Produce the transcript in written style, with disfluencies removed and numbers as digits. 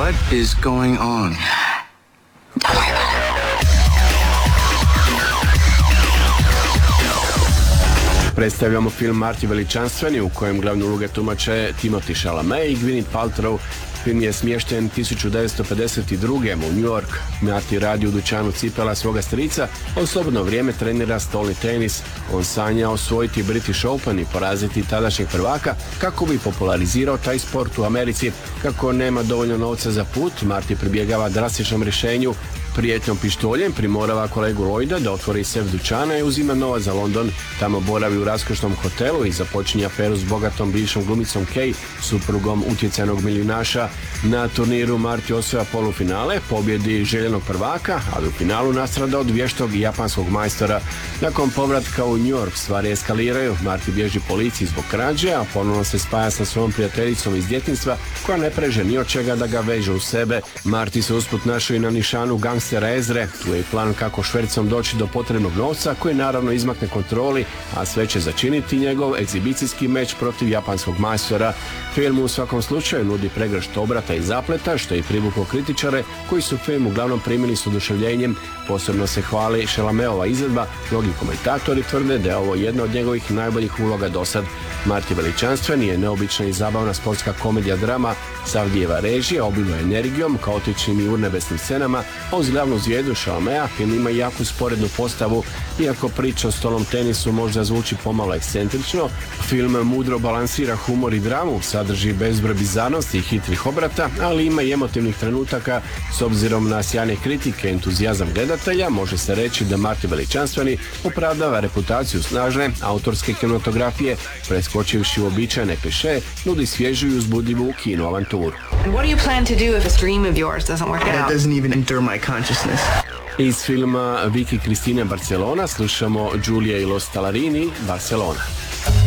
What is going on? Don't worry about it. Predstavljamo film Marti Veličanstveni u kojem glavne uloge tumače Timothy Chalamet i Gwyneth Paltrow. Film je smješten 1952. u New York. Marti radi u dućanu cipela svoga strica, a u slobodno vrijeme trenira stolni tenis. On sanja osvojiti British Open i poraziti tadašnjeg prvaka kako bi popularizirao taj sport u Americi. Kako nema dovoljno novca za put, Marti pribjegava drastičnom rješenju. Prijetnjom pištoljem primorava kolegu Lloyda da otvori sef dućana i uzima novac za London. Tamo boravi u raskošnom hotelu i započinje aferu s bogatom bivšom glumicom Kay, suprugom utjecajnog milijunaša. Na turniru Marti osvaja polufinale, pobjedi željenog prvaka, ali u finalu nastrada od vještog japanskog majstora. Nakon povratka u New York stvari eskaliraju. Marti bježi policiji zbog krađe, a ponovno se spaja sa svojom prijateljicom iz djetinjstva koja ne preže ni od čega da ga veže u sebe. Marti se usput našao i na nišanu gangstera Ezre. Tu je i plan kako švercom doći do potrebnog novca koji naravno izmakne kontroli, a sve će začiniti njegov egzibicijski meč protiv japanskog majstora. Film u svakom slučaju nudi pregršt obrata i zapleta, što je i privuklo kritičare koji su film uglavnom primili s oduševljenjem. Posebno se hvali Chalametova izvedba, mnogi komentatori tvrde da je ovo jedna od njegovih najboljih uloga dosad. Marti Veličanstveni je neobična i zabavna sportska komedija drama, Savdijeva režija obiluje energijom, kaotičnim i urnebesnim scenama, a uz glavnu zvijezdu Chalameta film ima jaku sporednu postavu. Iako priča o stolnom tenisu možda zvuči pomalo ekscentrično, film mudro balansira humor i dramu, sadrži bezbroj bizarnosti i hitrih obrata, ali ima i emotivnih trenutaka. S obzirom na sjajne kritike i entuzijazam gledatelja, može se reći da Marti Veličanstveni opravdava reputaciju snažne autorske kinematografije, preskočivši uobičajene klišeje, nudi svježu i uzbudljivu kino avanturu. And what do you plan to do if a dream of yours doesn't work out? That doesn't even enter my consciousness. Iz filma Vicky Cristina Barcelona slušamo Giulia i Los Tallarini, Barcelona.